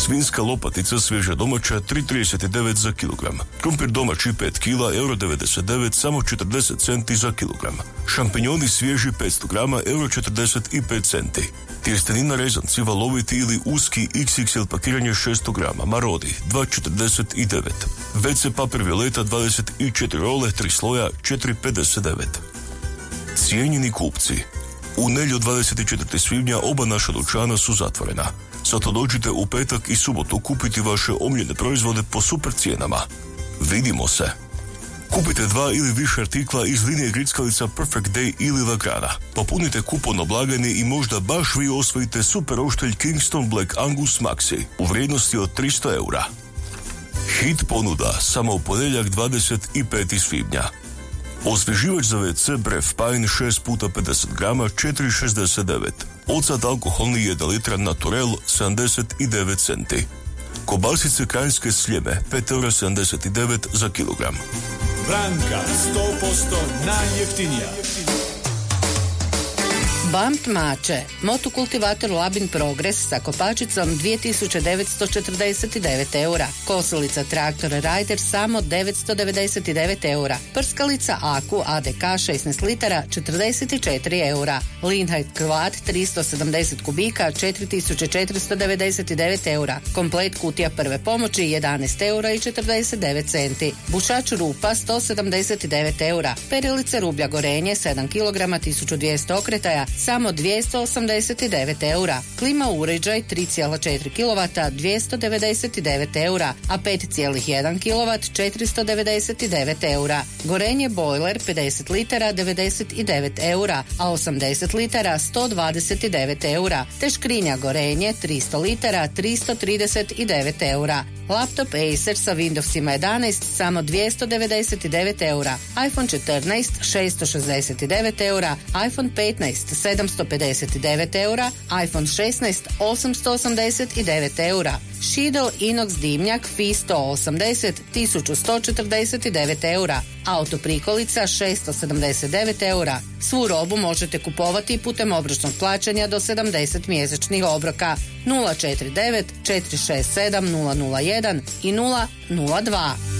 Svinjska lopatica svježa domaća 3,39 za kilogram. Krumpir domaći 5 kila, €99, samo 40 centi za kilogram. Šampinjoni svježi 500 grama, €45 centi. Tjestenina rezanci valoviti ili uski XXL pakiranje 600 grama, Marodi 2,49. WC papir violeta 24 role, 3 sloja, 4,59. Cijenjeni kupci, u nedjelju 24. svibnja oba naša dućana su zatvorena. Zato dođite u petak i subotu kupiti vaše omiljene proizvode po super cijenama. Vidimo se! Kupite 2 ili više artikla iz linije grickalica Perfect Day ili Lagrana. Popunite kupon na blagajni i možda baš vi osvojite super oštelj Kingston Black Angus Maxi u vrijednosti od €300. Hit ponuda samo u ponedjeljak 25. svibnja. Osvježivač za WC Bref Pine 6 puta 50 grama 4,69. Ocat alkoholni 1 litra Naturel 79 centi. Kobasice krajinske sljeme 5,79 za kilogram. Branka 100% najjeftinija. BAMT Mače, motokultivator Labin Progress sa kopačicom 2.949 €. Kosilica traktor Rider samo 999 €. Prskalica Aku ADK 16 litara 44 €. Lindheit Quad 370 kubika 4499 €. Komplet kutija prve pomoći 11,49 €. Bušač rupa 179 €. Perilice rublja gorenje 7 kg 1200 okretaja samo 289 €. Klima uređaj 3,4 kW 299 €, a 5,1 kW 499 €. Gorenje bojler 50 litara 99 €, a 80 litara 129 €. Te škrinja gorenje 300 litara 339 €. Laptop Acer sa Windowsima 11 samo 299 €. iPhone 14 669 €, iPhone 15 759 €, iPhone 16 889 €. Shido inox dimnjak FI 180 1149 €. Autoprikolica 679 €. Svu robu možete kupovati putem obročnog plaćanja do 70 mjesečnih obroka 049 467 001 i 002.